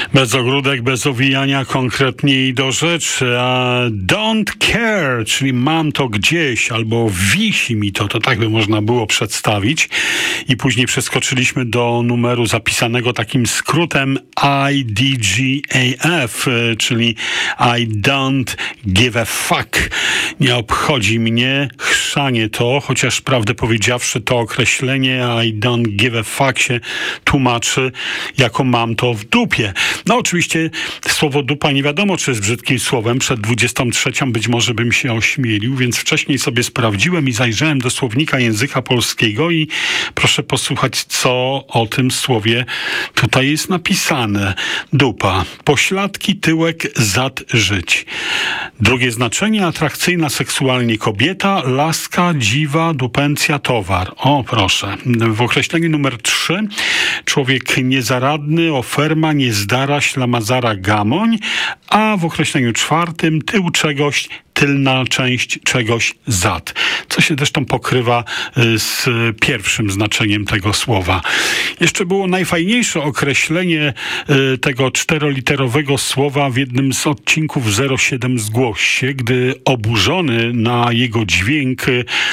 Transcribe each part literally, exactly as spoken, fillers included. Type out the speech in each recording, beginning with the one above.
Bez ogródek, bez owijania, konkretnie i do rzeczy. Don't care, czyli mam to gdzieś, albo wisi mi to, to tak by można było przedstawić. I później przeskoczyliśmy do numeru zapisanego takim skrótem I D G A F, czyli I don't give a fuck. Nie obchodzi mnie, chrzanie to, chociaż prawdę powiedziawszy to określenie I don't give a fuck się tłumaczy jako mam to w dupie. No oczywiście słowo dupa nie wiadomo, czy jest brzydkim słowem. Przed dwudziestą trzecią być może bym się ośmielił, więc wcześniej sobie sprawdziłem i zajrzałem do słownika języka polskiego i proszę posłuchać, co o tym słowie tutaj jest napisane. Dupa. Pośladki, tyłek, zad, żyć. Drugie znaczenie, atrakcyjna seksualnie kobieta, laska, dziwa, dupencja, towar. O, proszę. W określeniu numer trzy, człowiek niezaradny, oferma, niezdara, ślamazara, gamoń, a w określeniu czwartym, tył czegoś, tylna część czegoś, zad. Co się zresztą pokrywa z pierwszym znaczeniem tego słowa. Jeszcze było najfajniejsze określenie tego czteroliterowego słowa w jednym z odcinków zero siedem Zgłoś się, gdy oburzony na jego dźwięk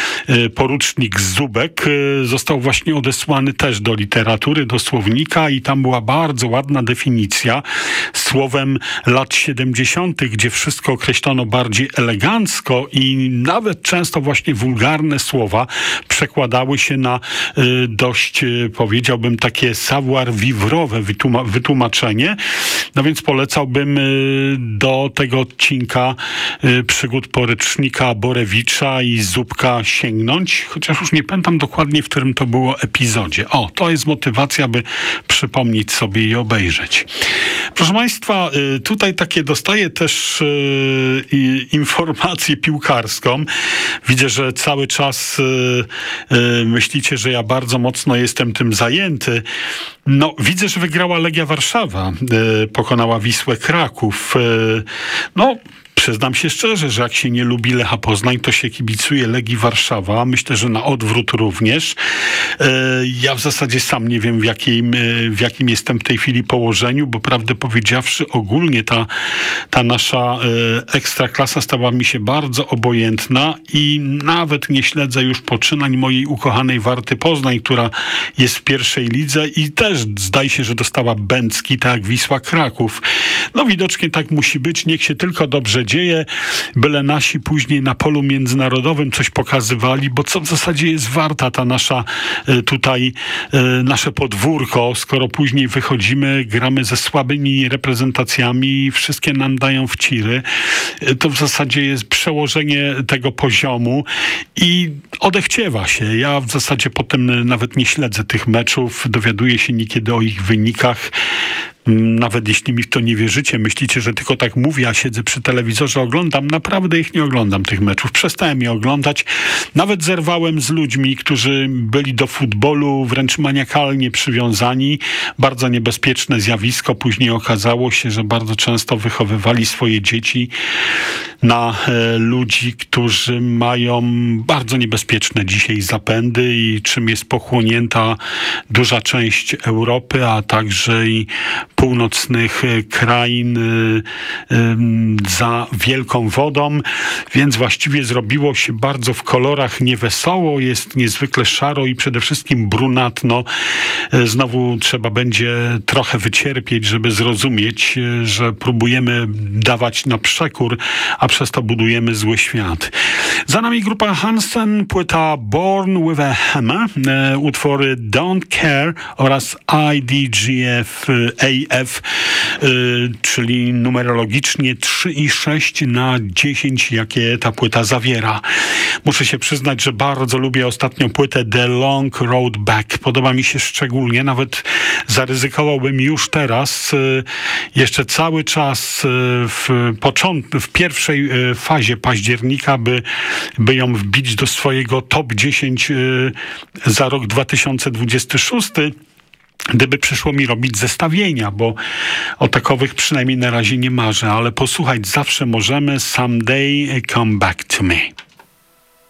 porucznik Zubek został właśnie odesłany też do literatury, do słownika i tam była bardzo ładna definicja słowem lat siedemdziesiątych, gdzie wszystko określono bardziej elegancko i nawet często właśnie wulgarne słowa przekładały się na y, dość, y, powiedziałbym, takie savoir-vivre'owe wytłuma- wytłumaczenie. No więc polecałbym y, do tego odcinka y, przygód porycznika Borewicza i Zubka sięgnąć, chociaż już nie pamiętam dokładnie, w którym to było epizodzie. O, to jest motywacja, by przypomnieć sobie i obejrzeć. Proszę Państwa, y, tutaj takie dostaję też y, y, informację piłkarską. Widzę, że cały czas y, y, myślicie, że ja bardzo mocno jestem tym zajęty. No, widzę, że wygrała Legia Warszawa. Y, pokonała Wisłę Kraków. Y, no, przyznam się szczerze, że jak się nie lubi Lecha Poznań, to się kibicuje Legii Warszawa. Myślę, że na odwrót również. Ja w zasadzie sam nie wiem, w jakim, w jakim jestem w tej chwili położeniu, bo prawdę powiedziawszy, ogólnie ta, ta nasza ekstraklasa stała mi się bardzo obojętna i nawet nie śledzę już poczynań mojej ukochanej Warty Poznań, która jest w pierwszej lidze i też zdaje się, że dostała bęcki, tak jak Wisła Kraków. No widocznie tak musi być. Niech się tylko dobrze dzieje, byle nasi później na polu międzynarodowym coś pokazywali, bo co w zasadzie jest warta ta nasza tutaj, nasze podwórko, skoro później wychodzimy, gramy ze słabymi reprezentacjami i wszystkie nam dają w ciry. To w zasadzie jest przełożenie tego poziomu i odechciewa się. Ja w zasadzie potem nawet nie śledzę tych meczów, dowiaduję się niekiedy o ich wynikach. Nawet jeśli mi w to nie wierzycie, myślicie, że tylko tak mówię, a siedzę przy telewizorze, oglądam, naprawdę ich nie oglądam, tych meczów. Przestałem je oglądać. Nawet zerwałem z ludźmi, którzy byli do futbolu wręcz maniakalnie przywiązani. Bardzo niebezpieczne zjawisko. Później okazało się, że bardzo często wychowywali swoje dzieci na e, ludzi, którzy mają bardzo niebezpieczne dzisiaj zapędy i czym jest pochłonięta duża część Europy, a także i północnych krain y, y, za wielką wodą, więc właściwie zrobiło się bardzo w kolorach niewesoło, jest niezwykle szaro i przede wszystkim brunatno. Y, znowu trzeba będzie trochę wycierpieć, żeby zrozumieć, y, że próbujemy dawać na przekór, a przez to budujemy zły świat. Za nami grupa Hansen, płyta Born with a Hammer, y, utwory Don't Care oraz I D G F A F, y, czyli numerologicznie trzy i sześć na dziesięć, jakie ta płyta zawiera. Muszę się przyznać, że bardzo lubię ostatnią płytę The Long Road Back. Podoba mi się szczególnie, nawet zaryzykowałbym już teraz, y, jeszcze cały czas y, w, począt- w pierwszej y, fazie października, by, by ją wbić do swojego top dziesięć y, za rok dwa tysiące dwudziesty szósty. Gdyby przyszło mi robić zestawienia, bo o takowych przynajmniej na razie nie marzę, ale posłuchać zawsze możemy. Someday Come Back to Me.